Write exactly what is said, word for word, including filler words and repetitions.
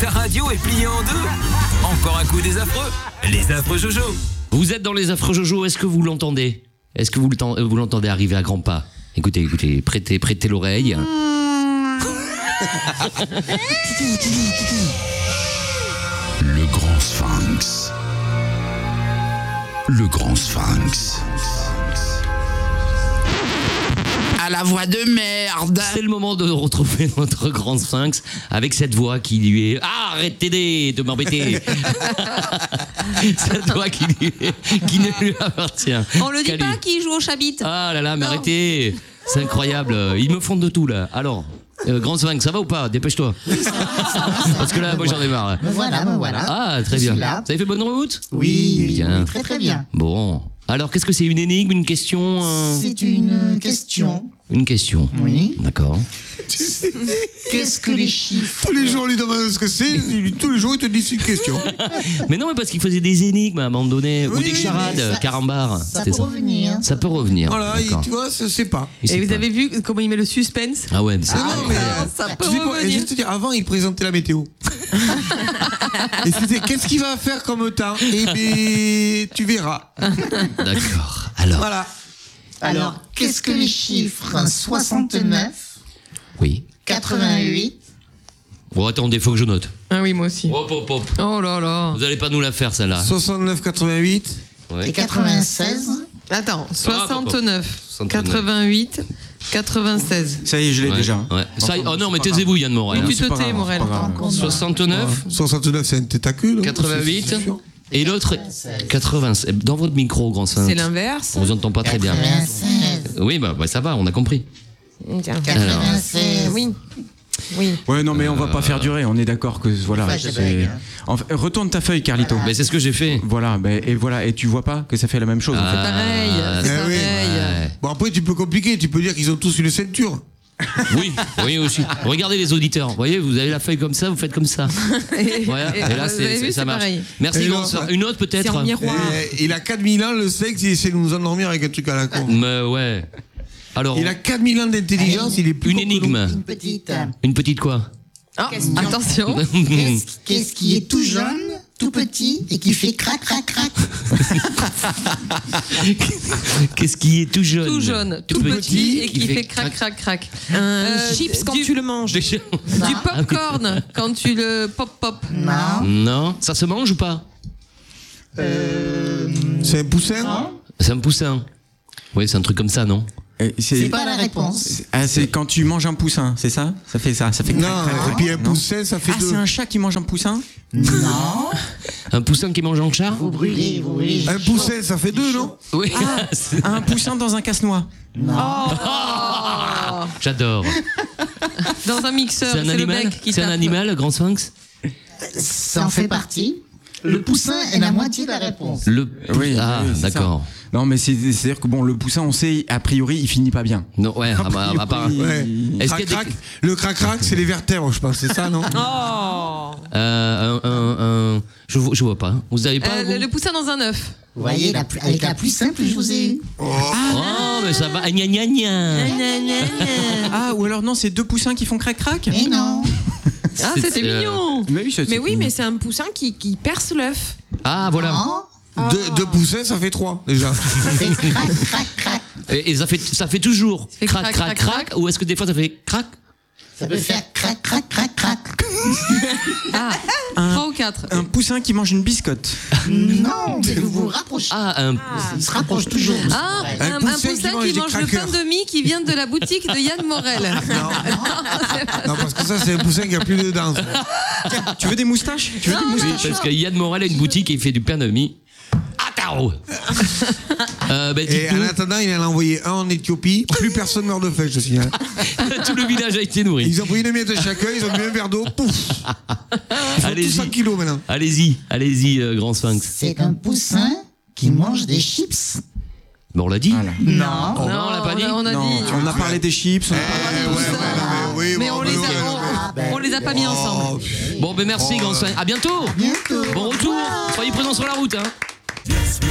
Ta radio est pliée en deux. Encore un coup des affreux. Les affreux Jojo. Vous êtes dans les affreux Jojo, est-ce que vous l'entendez? Est-ce que vous vous l'entendez arriver à grands pas? Écoutez, écoutez, prêtez, prêtez l'oreille. Le grand sphinx. Le grand sphinx. À la voix de merde. C'est le moment de retrouver notre grand sphinx avec cette voix qui lui est... Ah, arrêtez de m'embêter. Cette voix qui, lui est... qui ne lui appartient. On le dit Qu'à pas lui. qu'il joue au chabit. Ah là là, mais Non. arrêtez. C'est incroyable. Ils me font de tout là. Alors, euh, grand sphinx, ça va ou pas? Dépêche-toi. Parce que là, moi j'en ai marre. Me voilà, me voilà. Ah, très Je bien. suis là. Vous avez fait bonne route? Oui, Bien. très très bien. Bon. Alors, qu'est-ce que c'est? Une énigme, une question euh, C'est une question. Une question. Oui. D'accord. Qu'est-ce que les chiffres? Tous les jours, on lui demande ce que c'est. il- Tous les jours, il te dit c'est une question. Mais non, mais parce qu'il faisait des énigmes à un moment donné. ou Oui, des oui, charades, mais ça- carambars. Ça C'était peut revenir. Ça peut revenir. Voilà, il- D'accord. tu vois, ça, c'est pas. Il sait Et vous pas. avez vu comment il met le suspense? Ah ouais, mais c'est... Ah non, mais. Ah, ça tu peut sais quoi, et revenir. juste te dire, avant, il présentait la météo. Et c'était, qu'est-ce qu'il va faire comme temps? Eh bien, tu verras. D'accord. Alors, Voilà. Alors, qu'est-ce que les chiffres soixante-neuf, oui. quatre-vingt-huit, Bon, attendez, faut que je note. Ah oui, moi aussi. Hop, hop, hop. Oh là là. Vous allez pas nous la faire, celle-là. soixante-neuf quatre-vingt-huit. Ouais. et quatre-vingt-seize? Attends, Ah, soixante-neuf, soixante-neuf. quatre-vingt-huit, quatre-vingt-seize. Ça y est, je l'ai Ouais, déjà. ouais. Ça, oh non, mais taisez-vous, Yann Morel. Oui, hein. tu c'est te pas tais, grave, Morel. c'est pas grave. soixante-neuf, soixante-neuf, c'est un tétacule. hein. quatre-vingt-huit, C'est sûr. et l'autre, quatre-vingt-seize. Dans votre micro, grand sphinx. C'est l'inverse. On vous entend pas très bien. quatre-vingt-seize, Oui, bah, bah, ça va, on a compris. Tiens. quatre-vingt-seize. Oui. Oui. Ouais, non, mais on va pas faire durer. On est d'accord que voilà. Enfin, je c'est- blague, hein. En fait, retourne ta feuille, Carlito. Mais c'est ce que j'ai fait. Voilà, ben, et voilà, et tu vois pas que ça fait la même chose. en fait. Pareil, c'est Eh oui. pareil. Ouais. Bon, après, tu peux compliquer. Tu peux dire qu'ils ont tous une ceinture. Oui, oui aussi. Regardez les auditeurs. Vous voyez, vous avez la feuille comme ça, vous faites comme ça. Voilà. Et là, vous c'est, avez c'est- vu, ça c'est marche. pareil. Merci, Et grand là, sphinx. ouais. Une autre C'est peut-être. en miroir. Et il a quatre mille ans, le sexe, il essaie de nous endormir avec un truc à la con. Mais ouais. Alors, Il a quatre mille ans d'intelligence, il est plus une con que nous. énigme. Une petite. Une petite quoi? Ah, attention. Qu'est-ce qu'est-ce qui est tout jaune, tout petit et qui fait crac crac crac? Qu'est-ce qui est tout jaune? Tout jaune, tout petit et qui fait crac crac crac. Euh, Chips quand du- tu le manges. Déjà- Du popcorn quand tu le pop pop. Non. Non. Ça se mange ou pas? Euh, C'est un poussin. C'est un poussin. Oui, c'est un truc comme ça, non? Et c'est C'est pas la réponse. ah, c'est quand tu manges un poussin, c'est ça? Ça fait ça, ça fait. Non, crac, crac, et crac. puis un Non. poussin, ça fait Ah, deux. c'est un chat qui mange un poussin? Non. Un poussin qui mange en char? Vous brûlez, vous brûlez. Un poussin, ça fait deux, non? Oui. C'est- Un poussin dans un casse-noix. J'adore. Dans un mixeur, C'est un c'est le animal? bec qui C'est un tape. animal, grand sphinx? Ça en fait partie. Le poussin est la moitié de la réponse. Le. Oui, Ah, oui, c'est d'accord. ça. Non, mais c'est- c'est-à-dire que bon, le poussin, on sait, a priori, il finit pas bien. Non, ouais, ah bah, à part- Ouais. Est-ce Crac, qu'il y a des- crac. Le crac-crac, c'est les vertèbres, je pense, c'est ça, non? Oh. Euh, un, un, un- je, vois- je vois pas. Vous avez pas Euh, vous le, le poussin dans un œuf. Vous voyez, la plus- avec la plus simple, je vous ai eu. Oh, mais ça va. Ah, gna gna gna. Ah, ou alors non, c'est deux poussins qui font crac-crac? Mais non. Ah, C'est- c'était euh, mignon. Mais oui, c'est- Mais oui, mais c'est un poussin qui, qui perce l'œuf. Ah, voilà. Non. Deux, deux poussins, ça fait trois, déjà. Ça fait crac crac crac. Et, et ça fait, ça fait toujours fait crac, crac, crac, crac, crac, ou est-ce que des fois ça fait crac? Ça peut faire crac crac crac crac. Ah, trois ou quatre. Un poussin qui mange une biscotte. Non, mais vous vous rapprochez. Ah, un. Il se rapproche toujours. Ah, Un un, un poussin poussin qui mange qui des mange le crackers. pain de mie qui vient de la boutique de Yann Morel. Non, parce que ça, c'est un poussin qui a plus de dents. Tu veux des moustaches? Tu veux des Oui, moustaches? parce que Yann Morel a une boutique et il fait du pain de mie. Attends. euh, bah, Et dites-nous, en attendant, il en a envoyé un en Éthiopie. Plus personne meurt de faim, je te signale. tout le village a été nourri. Ils ont pris une miette chacun, ils ont bu un verre d'eau, pouf. Ils font tous cent Allez-y, kilos maintenant. allez-y, allez-y, euh, grand sphinx. C'est un poussin qui mange des chips. Bon, on l'a dit. Voilà. Non. Oh, non, on l'a pas dit. a, on a Non, dit. on a parlé des chips. on a Eh, parlé ouais, de ouais, tout ça. ouais, non, mais oui, Mais bon, on mais les oui, a, mais- on, on les a pas mis ensemble. Oh, Bon, ben merci, grand sphinx. À bientôt. Bientôt. Bon retour. Soyez présents sur la route. Hein.